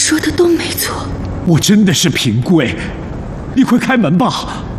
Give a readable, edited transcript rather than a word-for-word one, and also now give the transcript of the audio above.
说的都没错。 我真的是平贵，你快开门吧。